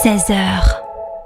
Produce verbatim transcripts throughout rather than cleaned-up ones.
seize heures.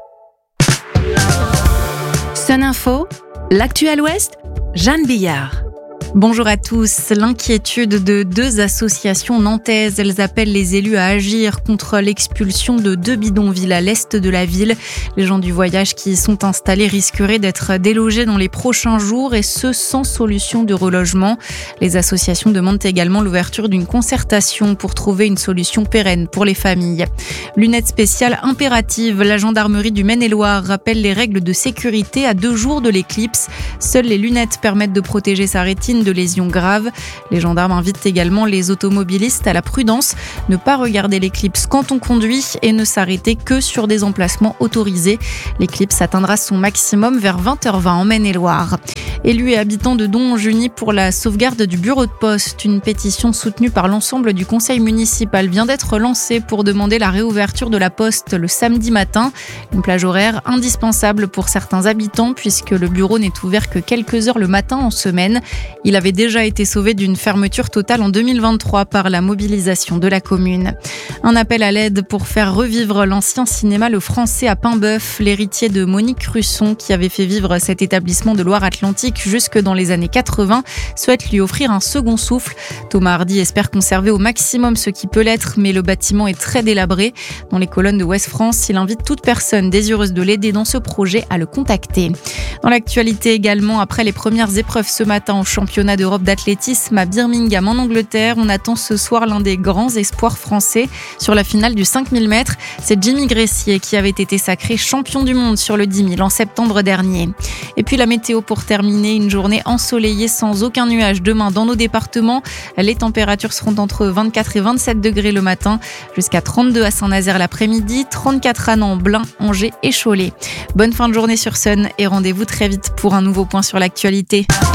Sun Info, l'actu à l'Ouest, Jeanne Billard. Bonjour à tous. L'inquiétude de deux associations nantaises. Elles appellent les élus à agir contre l'expulsion de deux bidonvilles à l'est de la ville. Les gens du voyage qui y sont installés risqueraient d'être délogés dans les prochains jours et ce sans solution de relogement. Les associations demandent également l'ouverture d'une concertation pour trouver une solution pérenne pour les familles. Lunettes spéciales impératives. La gendarmerie du Maine-et-Loire rappelle les règles de sécurité à deux jours de l'éclipse. Seules les lunettes permettent de protéger sa rétine de lésions graves. Les gendarmes invitent également les automobilistes à la prudence, ne pas regarder l'éclipse quand on conduit et ne s'arrêter que sur des emplacements autorisés. L'éclipse atteindra son maximum vers vingt heures vingt en Maine-et-Loire. Élus et habitants de Don ont uni pour la sauvegarde du bureau de poste. Une pétition soutenue par l'ensemble du conseil municipal vient d'être lancée pour demander la réouverture de la poste le samedi matin. Une plage horaire indispensable pour certains habitants puisque le bureau n'est ouvert que quelques heures le matin en semaine. Il avait déjà été sauvé d'une fermeture totale en deux mille vingt-trois par la mobilisation de la commune. Un appel à l'aide pour faire revivre l'ancien cinéma Le Français à Paimboeuf. L'héritier de Monique Russon, qui avait fait vivre cet établissement de Loire-Atlantique jusque dans les années quatre-vingts, souhaite lui offrir un second souffle. Thomas Hardy espère conserver au maximum ce qui peut l'être, mais le bâtiment est très délabré. Dans les colonnes de Ouest France, il invite toute personne désireuse de l'aider dans ce projet à le contacter. Dans l'actualité également, après les premières épreuves ce matin au championnat d'Europe d'athlétisme à Birmingham en Angleterre, on attend ce soir l'un des grands espoirs français sur la finale du cinq mille mètres. C'est Jimmy Gressier qui avait été sacré champion du monde sur le dix mille en septembre dernier. Et puis la météo pour terminer, une journée ensoleillée sans aucun nuage demain dans nos départements. Les températures seront entre vingt-quatre et vingt-sept degrés le matin, jusqu'à trente-deux à Saint-Nazaire l'après-midi, trente-quatre à Nantes, Blain, Angers et Cholet. Bonne fin de journée sur Sun et rendez-vous très vite pour un nouveau point sur l'actualité.